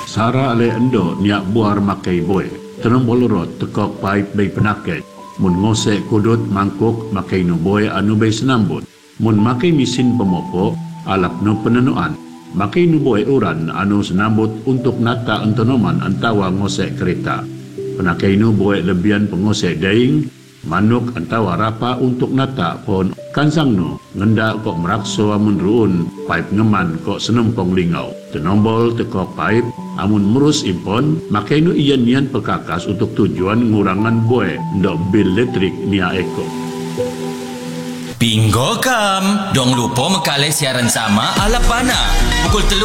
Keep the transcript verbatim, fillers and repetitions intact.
Sara ale endo niak buar makai boy. Tenong bolorot tekok paip bay penakit. Mun ngosek kudut mangkuk makai no boy anu bay senambut. Mun makai mesin pemopo alap no penenuan. Makai no boy uran anu senambut untuk nata entonoman antawa ngosek kereta. Penakai no boy lebihan pengosek daing. Manuk antawa rapa untuk nata pon kansang no ngendak kok merakso amun ruun paip ngeman kok senempong lingau tenombol tekok paip amun merus impon makai no iyan nian pekakas untuk tujuan ngurangan boy ndok bil listrik nia eko. Bingo kam, dong lupa mengkalih siaran sama ala pana pukul telu